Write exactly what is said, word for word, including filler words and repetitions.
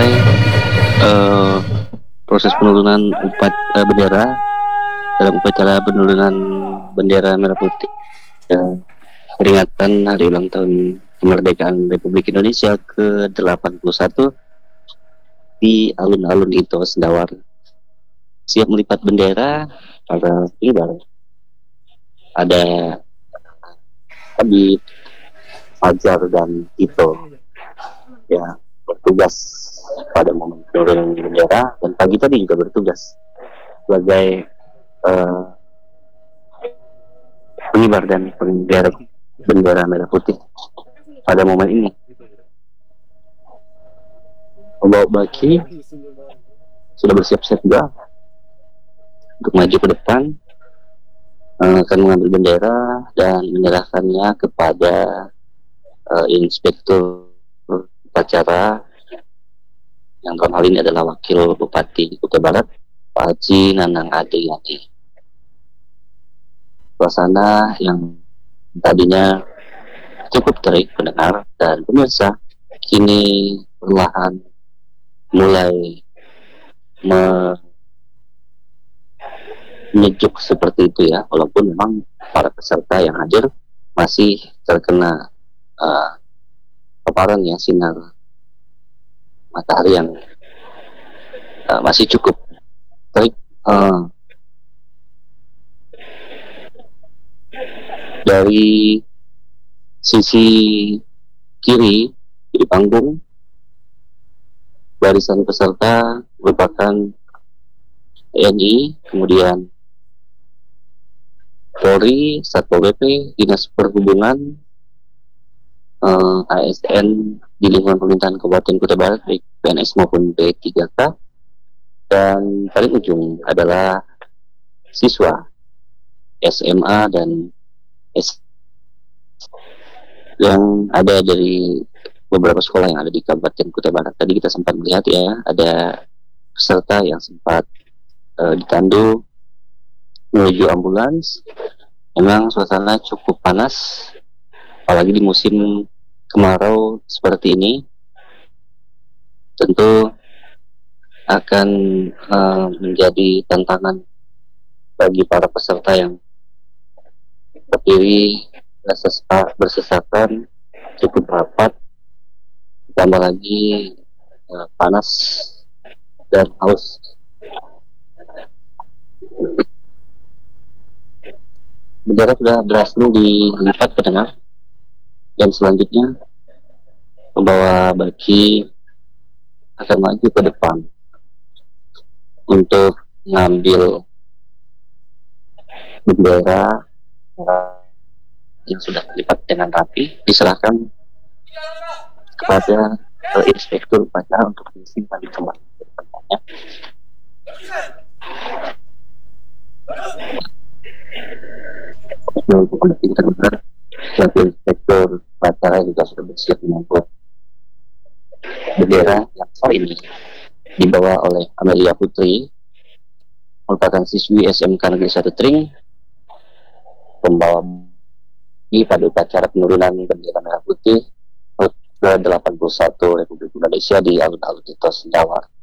selesai uh, proses penurunan upat uh, bendera dalam upacara penurunan bendera merah putih uh, peringatan hari ulang tahun kemerdekaan Republik Indonesia ke delapan puluh satu di alun-alun Ito Sendawar. Siap melipat bendera para pengibar ada Habib, Fajar dan Ito ya bertugas pada momen penurunan bendera, dan pagi tadi juga bertugas sebagai uh, pengibar dan pengibar bendera merah putih pada momen ini. Pembawa baki sudah bersiap-siap juga untuk maju ke depan, uh, akan mengambil bendera dan menyerahkannya kepada uh, inspektur upacara yang dalam hal ini adalah Wakil Bupati Kutai Barat, Pak Haji Nanang Adeyati. Suasana yang tadinya cukup terik pendengar dan pemirsa kini perlahan mulai menyejuk seperti itu ya, walaupun memang para peserta yang hadir masih terkena uh, paparan ya sinar matahari yang uh, masih cukup terik. Uh, dari sisi kiri di panggung, barisan peserta merupakan T N I, kemudian Polri, Satpol P P, Dinas Perhubungan, uh, A S N di lingkungan pemerintahan Kabupaten Kutai Barat, baik P N S maupun P tiga K, dan paling ujung adalah siswa S M A dan S yang ada dari beberapa sekolah yang ada di Kabupaten Kutai Barat. Tadi kita sempat melihat ya, ada peserta yang sempat uh, ditandu menuju ambulans. Memang suasana cukup panas, apalagi di musim kemarau seperti ini. Tentu akan uh, menjadi tantangan bagi para peserta yang berdiri bersesakan cukup rapat, ditambah lagi uh, panas dan haus. Bendera sudah berhasil dilipat ke tengah, dan selanjutnya pembawa baki akan maju ke depan untuk mengambil bendera yang sudah dilipat dengan rapi, diserahkan kepada uh, inspektur upacara untuk disimpan kembali ke tempatnya. Untuk kita benar, sebagai inspektur upacara juga sudah bersiap mengangkut bendera yang saat ini dibawa oleh Amelia Putri, merupakan siswi S M K Negeri satu Tring, pembawa di pada upacara penurunan bendera merah putih ke delapan puluh satu Republik Indonesia di alun-alun Ito Sendawar.